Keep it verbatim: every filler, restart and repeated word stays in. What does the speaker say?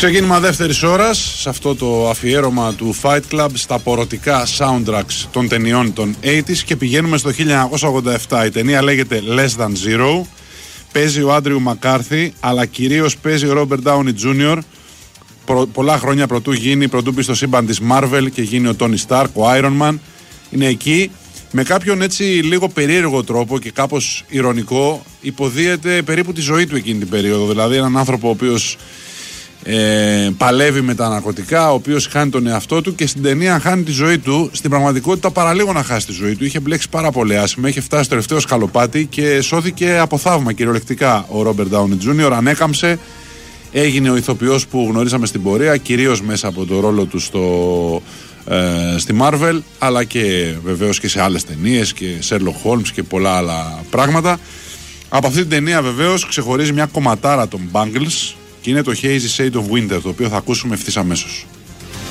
Ξεκίνημα δεύτερης ώρας σε αυτό το αφιέρωμα του Fight Club στα πορωτικά soundtracks των ταινιών των ογδόντα και πηγαίνουμε στο χίλια εννιακόσια ογδόντα επτά. Η ταινία λέγεται Less Than Zero. Παίζει ο Άντριου Μακκάρθι, αλλά κυρίως παίζει ο Ρόμπερτ Ντάουνι τζούνιορ. Προ, πολλά χρόνια πρωτού γίνει, πρωτού μπει στο σύμπαν της Marvel και γίνει ο Τόνι Στάρκ, ο Iron Man. Είναι εκεί. Με κάποιον έτσι λίγο περίεργο τρόπο και κάπως ηρωνικό υποδίεται περίπου τη ζωή του εκείνη την περίοδο. Δηλαδή έναν άνθρωπο ο οποίος ε, παλεύει με τα ναρκωτικά, ο οποίος χάνει τον εαυτό του και στην ταινία χάνει τη ζωή του. Στην πραγματικότητα παραλίγο να χάσει τη ζωή του. Είχε μπλέξει πάρα πολύ άσχημα, είχε φτάσει στο τελευταίο σκαλοπάτι και σώθηκε από θαύμα κυριολεκτικά ο Ρόμπερτ Ντάουνι τζούνιορ. Ανέκαμψε, έγινε ο ηθοποιός που γνωρίσαμε στην πορεία, κυρίως μέσα από το ρόλο του στο... Ε, στη Marvel, αλλά και βεβαίως και σε άλλες ταινίες και Sherlock Holmes και πολλά άλλα πράγματα. Από αυτή την ταινία βεβαίως ξεχωρίζει μια κομματάρα των Bangles και είναι το Hazy Shade of Winter, το οποίο θα ακούσουμε ευθύς αμέσως.